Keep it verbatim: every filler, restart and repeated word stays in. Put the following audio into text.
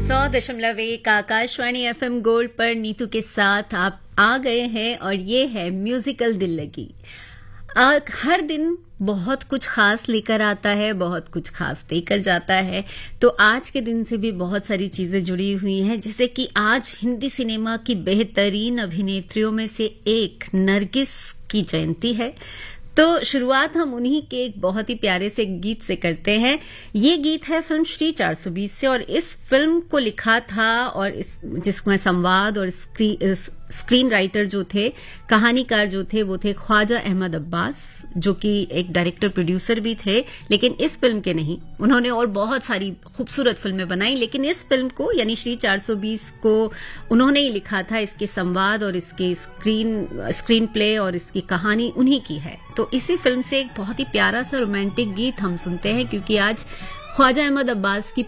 सौ दशमलव एक आकाशवाणी एफएम गोल्ड पर नीतू के साथ आप आ गए हैं और ये है म्यूजिकल दिल लगी। आ, हर दिन बहुत कुछ खास लेकर आता है, बहुत कुछ खास देकर जाता है। तो आज के दिन से भी बहुत सारी चीजें जुड़ी हुई हैं, जैसे कि आज हिंदी सिनेमा की बेहतरीन अभिनेत्रियों में से एक नरगिस की जयंती है। तो शुरुआत हम उन्हीं के एक बहुत ही प्यारे से गीत से करते हैं। ये गीत है फिल्म श्री चार सौ बीस से और इस फिल्म को लिखा था और इस जिसमें संवाद और स्क्री, स्क्रीन राइटर जो थे, कहानीकार जो थे, वो थे ख्वाजा अहमद अब्बास, जो कि एक डायरेक्टर प्रोड्यूसर भी थे, लेकिन इस फिल्म के नहीं। उन्होंने और बहुत सारी खूबसूरत फिल्में बनाई, लेकिन इस फिल्म को यानी श्री चार सौ बीस को उन्होंने ही लिखा था। इसके संवाद और इसके स्क्रीन स्क्रीन प्ले और इसकी कहानी उन्हीं की है। तो इसी फिल्म से एक बहुत ही प्यारा सा रोमांटिक गीत हम सुनते हैं, क्योंकि आज ख्वाजा अहमद अब्बास की